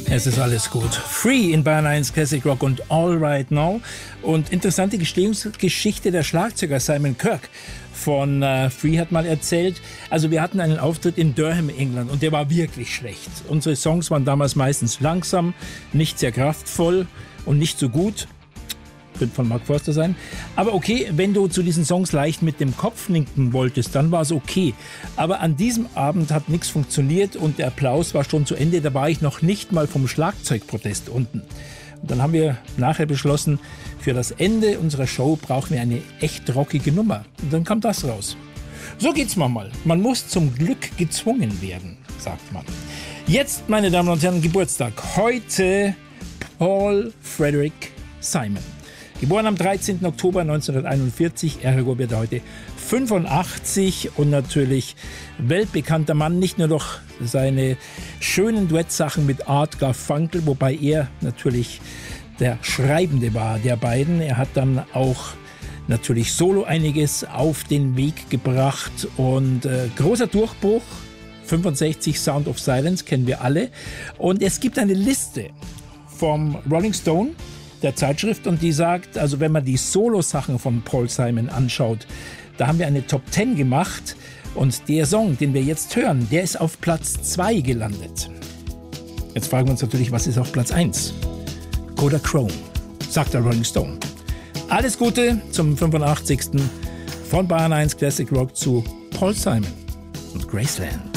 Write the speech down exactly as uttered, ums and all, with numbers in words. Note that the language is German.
Es ist alles gut. Free in Bayern eins Classic Rock und All Right Now. Und interessante Gestehungsgeschichte der Schlagzeuger Simon Kirke von äh, Free hat mal erzählt. Also wir hatten einen Auftritt in Durham, England, und der war wirklich schlecht. Unsere Songs waren damals meistens langsam, nicht sehr kraftvoll und nicht so gut. Könnte von Mark Forster sein. Aber okay, wenn du zu diesen Songs leicht mit dem Kopf nicken wolltest, dann war es okay. Aber an diesem Abend hat nichts funktioniert und der Applaus war schon zu Ende. Da war ich noch nicht mal vom Schlagzeugprotest unten. Und dann haben wir nachher beschlossen, für das Ende unserer Show brauchen wir eine echt rockige Nummer. Und dann kam das raus. So geht's manchmal. Man muss zum Glück gezwungen werden, sagt man. Jetzt, meine Damen und Herren, Geburtstag. Heute Paul Frederick Simon. Geboren am dreizehnten Oktober neunzehnhunderteinundvierzig, er wird heute fünfundachtzig und natürlich weltbekannter Mann, nicht nur durch seine schönen Duettsachen mit Art Garfunkel, wobei er natürlich der Schreibende war der beiden. Er hat dann auch natürlich solo einiges auf den Weg gebracht und äh, großer Durchbruch, fünfundsechzig Sound of Silence, kennen wir alle. Und es gibt eine Liste vom Rolling Stone, der Zeitschrift, und die sagt, also wenn man die Solo-Sachen von Paul Simon anschaut, da haben wir eine Top zehn gemacht und der Song, den wir jetzt hören, der ist auf Platz zwei gelandet. Jetzt fragen wir uns natürlich, was ist auf Platz eins? Kodachrome, sagt der Rolling Stone. Alles Gute zum fünfundachtzigsten von Bayern eins Classic Rock zu Paul Simon und Graceland.